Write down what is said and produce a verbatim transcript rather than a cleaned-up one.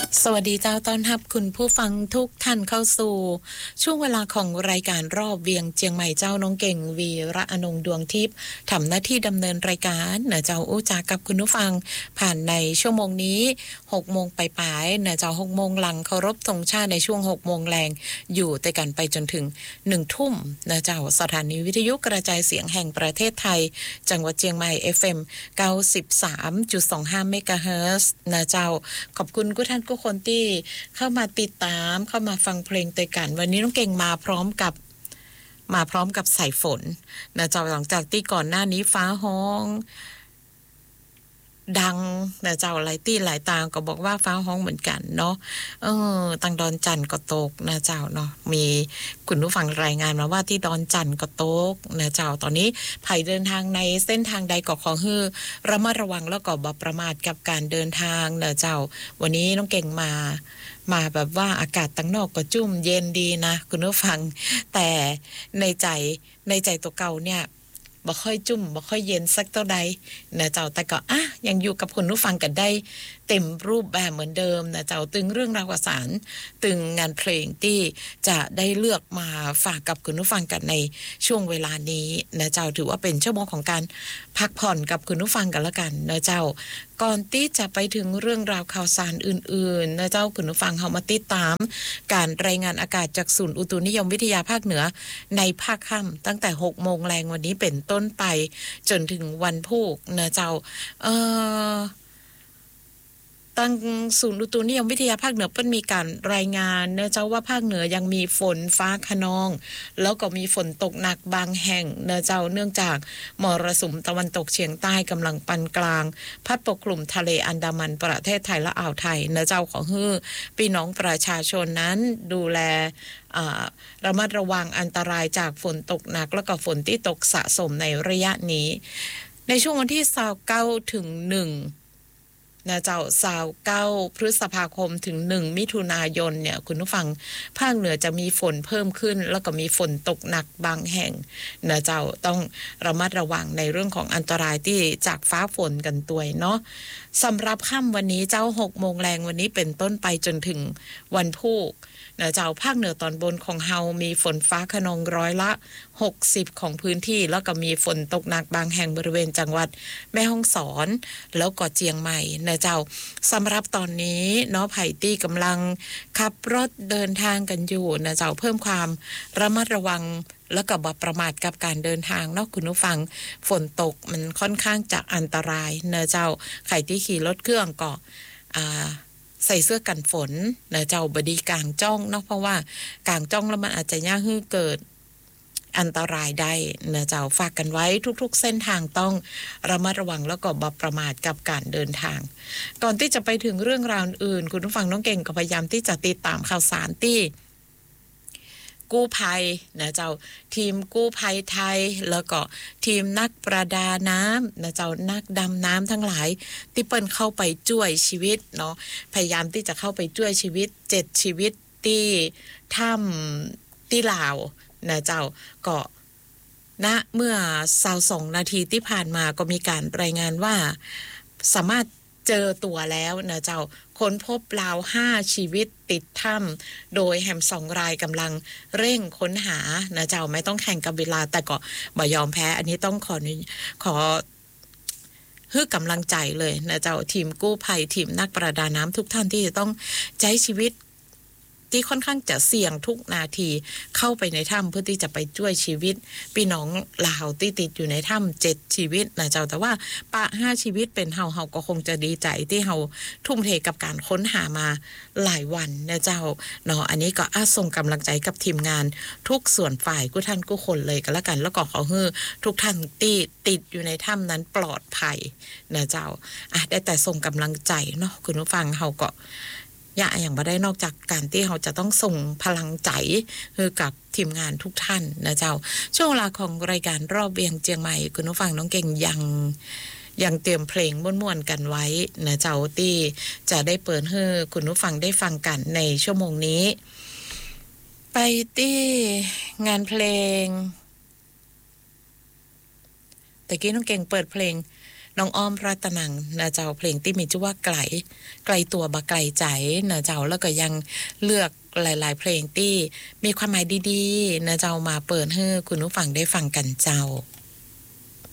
สวัสดีเจ้าต้อนรับคุณผู้ฟังทุกท่านเข้าสู่ช่วงเวลาของรายการรอบเวียงเจียงใหม่เจ้าน้องเก่งวีระอนงดวงทิพย์ทำหน้าที่ดำเนินรายการเนะเจ้าอู้จากับคุณผู้ฟังผ่านในชั่วโมงนี้หกโมงปลายๆเนะเจ้าหกโมงหลังเคารพธงชาติในช่วงหกโมงแรงอยู่แต่กันไปจนถึงหนึ่งทุ่มนะเจ้าสถานีวิทยุกระจายเสียงแห่งประเทศไทยจังหวัดเจียงใหม่ เอฟ เอ็ม เก้าสิบสามจุดสองห้า เมกะเฮิรตซ์นะเจ้าขอบคุณทุกท่านทุกคนที่เข้ามาติดตามเข้ามาฟังเพลงด้วยกันวันนี้น้องเก่งมาพร้อมกับมาพร้อมกับสายฝนนะเจ้าหลังจากที่ก่อนหน้านี้ฟ้าฮ้องดังนะเจ้าหลายที่หลายตางก็บอกว่าฟ้าฮ้องเหมือนกันเนาะเออตังดอนจันก็ตกนะเจ้าเนาะมีคุณผู้ฟังรายงานมาว่าที่ดอนจันก็ตกนะเจ้าตอนนี้ไผเดินทางในเส้นทางใดก็ขอให้ระมัดระวังแล้วก็บ่ประมาทกับการเดินทางนะเจ้าวันนี้น้องเก่งมามาแบบว่าอากาศตั้งนอกก็จุ่มเย็นดีนะคุณผู้ฟังแต่ในใจในใจตัวเก่าเนี่ยบ่ค่อยจุ่มบ่ค่อยเย็นสักเท่าใดนะเจ้าแต่ก็อ่ะยังอยู่กับคุณผู้ฟังกันได้เต็มรูปแบบเหมือนเดิมนะเจ้าตึงเรื่องราวสารตึงงานเพลงที่จะได้เลือกมาฝากกับคุณผู้ฟังกันในช่วงเวลานี้นะเจ้าถือว่าเป็นชั่วโมงของการพักผ่อนกับคุณผู้ฟังกันละกันนะเจ้าก่อนที่จะไปถึงเรื่องราวข่าวสารอื่นๆนะเจ้าคุณผู้ฟังเฮามาติดตามการรายงานอากาศจากศูนย์อุตุนิยมวิทยาภาคเหนือในภาคค่ำตั้งแต่หกโมงแรงวันนี้เป็นต้นไปจนถึงวันพุธนะเจ้าเอ่อตั้งศูนย์อุตุนิยมวิทยาภาคเหนือเปิ้นมีการรายงานนะเจ้าว่าภาคเหนือยังมีฝนฟ้าคะนองแล้วก็มีฝนตกหนักบางแห่งนะเจ้าเนื่องจากมรสุมตะวันตกเฉียงใต้กำลังปานกลางพัดปกคลุมทะเลอันดามันประเทศไทยและอ่าวไทยนะเจ้าขอให้พี่น้องประชาชนนั้นดูแลระมัดระวังอันตรายจากฝนตกหนักแล้วก็ฝนที่ตกสะสมในระยะนี้ในช่วงวันที่ยี่สิบเก้าถึงหนึ่งนะเจ้ายี่สิบเก้าพฤษภาคมถึงหนึ่งมิถุนายนเนี่ยคุณผู้ฟังภาคเหนือจะมีฝนเพิ่มขึ้นแล้วก็มีฝนตกหนักบางแห่งนะเจ้าต้องระมัดระวังในเรื่องของอันตรายที่จากฟ้าฝนกันตัวยเนาะสำหรับค่ำวันนี้เจ้าหกโมงแรงวันนี้เป็นต้นไปจนถึงวันพุธนะเจ้าภาคเหนือตอนบนของเฮามีฝนฟ้าคะนองร้อยละหกสิบของพื้นที่แล้วก็มีฝนตกหนักบางแห่งบริเวณจังหวัดแม่ฮ่องสอนแล้วก็เจียงใหม่นะเจ้าสำหรับตอนนี้เนาะไผ่ตี้กำลังขับรถเดินทางกันอยู่นะเจ้าเพิ่มความระมัดระวังแล้วก็บ่ประมาทกับการเดินทางเนาะคุณผู้ฟังฝนตกมันค่อนข้างจะอันตรายนะเจ้าใครที่ขี่รถเครื่องก็อ่าใส่เสื้อกันฝนนะเจ้าบดีกลางจ้องเนาะเพราะว่ากลางจ้องแล้วมันอาจจะยากให้เกิดอันตรายได้นะเจ้าฝากกันไว้ทุกๆเส้นทางต้องระมัดระวังแล้วก็บ่ประมาทกับการเดินทางก่อนที่จะไปถึงเรื่องราวอื่นคุณผู้ฟังน้องเก่งก็พยายามที่จะติดตามข่าวสารที่กู้ภัยนะเจ้าทีมกู้ภัยไทยแล้วก็ทีมนักประดาน้ำนะเจ้านักดำน้ำทั้งหลายที่เปิ้นเข้าไปช่วยชีวิตเนาะพยายามที่จะเข้าไปช่วยชีวิตเจ็ดชีวิตที่ถ้ำที่ลาวนะเจ้าก็ณเมื่อยี่สิบสองนาทีที่ผ่านมาก็มีการรายงานว่าสามารถเจอตัวแล้วนะเจ้าค้นพบราวห้าชีวิตติดถ้ำโดยแฮมสองรายกำลังเร่งค้นหานะเจ้าไม่ต้องแข่งกับเวลาแต่ก็บ่ยอมแพ้อันนี้ต้องขอขอฮึกำลังใจเลยนะเจ้าทีมกู้ภัยทีมนักประดาน้ำทุกท่านที่จะต้องใช้ชีวิตที่ค่อนข้างจะเสี่ยงทุกนาทีเข้าไปในถ้ำเพื่อที่จะไปช่วยชีวิตพี่น้องลาวที่ติดอยู่ในถ้ำเจ็ดชีวิตนะเจ้าแต่ว่าปะห้าชีวิตเป็นเฮาเฮาก็คงจะดีใจที่เฮาทุ่มเทกับการค้นหามาหลายวันนะเจ้าเนาะอันนี้ก็อาส่งกำลังใจกับทีมงานทุกส่วนฝ่ายกู้ท่านกู้คนเลยก็แล้วกันแล้วก็ขอให้ทุกท่านที่ติดอยู่ในถ้ำนั้นปลอดภัยนะเจ้าอ่ะได้แต่ส่งกำลังใจเนาะคุณผู้ฟังเฮาก็อย่าอย่างบ่ได้นอกจากการที่เราจะต้องส่งพลังใจคือกับทีมงานทุกท่านนะเจ้าช่วงเวลาของรายการรอบเวียงเจียงใหม่คุณผู้ฟังน้องเก่งยังยังเตรียมเพลงม่วนๆกันไว้นะเจ้าที่จะได้เปิดให้คุณผู้ฟังได้ฟังกันในชั่วโมงนี้ไปที่งานเพลงแต่กี้น้องเก่งเปิดเพลงน้องอ้อมรัตนังนะเจ้าเพลงที่มีชื่อว่าไกลไกลตัวบะไกลใจนะเจ้าแล้วก็ยังเลือกหลายๆเพลงที่มีความหมายดีๆนะเจ้ามาเปิดให้คุณผู้ฟังได้ฟังกันเจ้า